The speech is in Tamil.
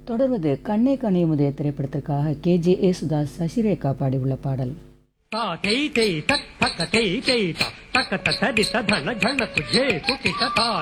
தொடர்வது கண்ணே கனியமுதய திரைப்படத்திற்காக KJ யேசுதாஸ் சசிரேகா பாடியுள்ள பாடல். ता कै कै तक तक कै कै तक तक तक दित धन घन तुझे कुकित ता